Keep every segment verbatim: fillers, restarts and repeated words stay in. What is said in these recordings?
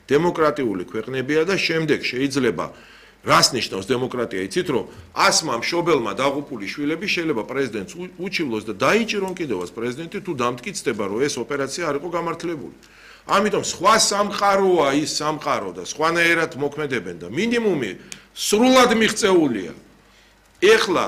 დემოკრატიული ქვეყნებია და შემდეგ შეიძლება რას ნიშნავს დემოკრატია იცით რომ ასმა მშობელმა დაღუპული შვილები შეიძლება პრეზიდენტს უჩივლოს და დაიჭირონ კიდევაც პრეზიდენტი თუ დამტკიცდება რომ ეს ოპერაცია არ იყო გამართლებული. ამიტომ სხვა სამყაროა ის სამყარო და სხვანაირად მოქმედებენ და მინიმუმი სრულად მიღწეულია. ეხლა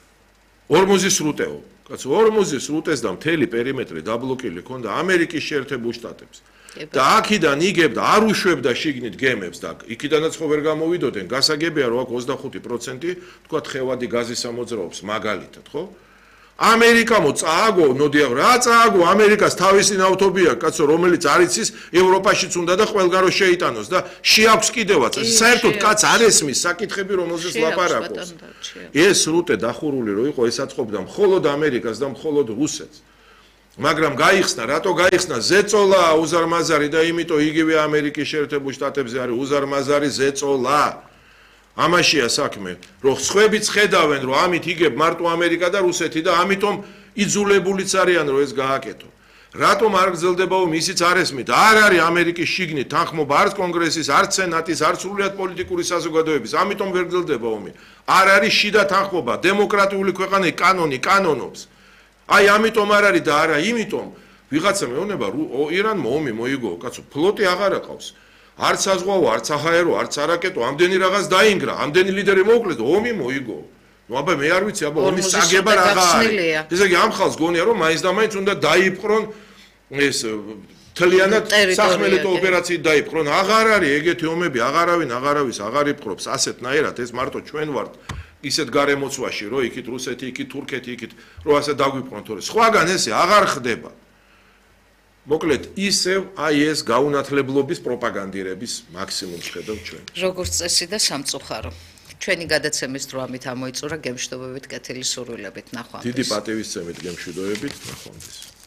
ორმოზის სრუტეო, კაცო ორმოზის სრუტეს და მთელი პერიმეტრი დაბლოკილი ქონდა ამერიკის შეერთებულ შტატებს. და აქედან იგებდა არ უშვებდა შიგნით გემებს და იქიდანაც ხო ვერ გამოვიდოდნენ გასაგებია რომ აქ ოცდახუთი პროცენტი თქვა ხევადი გაზის ამოძრაობს მაგალითად ხო ამერიკამო წააგო ნოდია რა წააგო ამერიკას თავისი ნავთობი აქვს კაცო რომელიც არ იცის ევროპაშიც უნდა და ყველგან რო შეიტანოს და შეაქვს კიდევაც საერთოდ კაც არ ესმის საკითხები რომელზეც ლაპარაკობს ეს სრუტე დახურული რო იყო ეს აწყობდა მხოლოდ ამერიკას და მხოლოდ რუსეთს მაგრამ გაიხსნა, რატო გაიხსნა ზეწოლა უზარმაზარი და იმიტომ იგივე ამერიკის შეერთებულ შტატებზე არის უზარმაზარი ზეწოლა. ამაშია საქმე, რომ სხვებიც ხედავენ, რომ ამით იგებ მარტო ამერიკა და რუსეთი და ამიტომ იძულებულიც არიან, რომ ეს გააკეთო. რატომ არ გრძელდება ომი, ისიც არ ესმით, არ არის ამერიკის შიგნით თანხმობა არც კონგრესის, არც სენატის, არც სრულიად პოლიტიკური საზოგადოების, ამიტომ ვერ გრძელდება ომი. არ არის შიდა თანხმობა, დემოკრატიული ქვეყანები კანონი კანონობს. აი ამიტომ არ არის და არა იმიტომ ვიღაცა მეუბნება ირანმა ომი მოიგო კაცო ფლოტი აღარ აყავს არც საზღვაო არც საჰაერო არც არაკეტო ამდენი რაღაც დაინგრა ამდენი ლიდერი მოუკლეს და ომი მოიგო ნუ აბა მე არ ვიცი აბა ომის საგება რაღა არის ესე იგი ამ ხალხს გონია რომ მაინც და მაინც უნდა დაიპყრონ ეს თლიანად სახმელეთო ოპერაციით დაიპყრონ აღარ არის ეგეთი ომები აღარავინ აღარავის აღარ იპყრობს ასეთნაირად ეს მარტო ჩვენ ვართ ისეთ გარემოცვაში რომ იქით რუსეთი იქით თურქეთი იქით რომ ასე დაგვიპყრონ თორე სხვაგან ესე აღარ ხდება მოკლედ ისევ აი ეს გაუნათლებლობის პროპაგანდირების მაქსიმუმს ხედავ ჩვენ როგორც წესი და სამწუხარო ჩვენი გადაცემის დრო ამით ამოიწურა გემშვიდობებით კეთილი სურვილებით ნახვამდის დიდი პატივისცემით გემშვიდობებით ნახვამდის